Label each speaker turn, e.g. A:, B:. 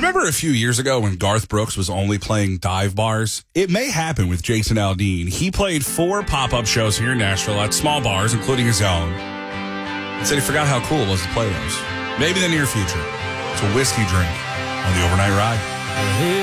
A: Remember a few years ago when Garth Brooks was only playing dive bars? It may happen with Jason Aldean. He played 4 pop-up shows here in Nashville at small bars, including his own, and said he forgot how cool it was to play those. Maybe in the near future. It's a whiskey drink on the Overnight Ride.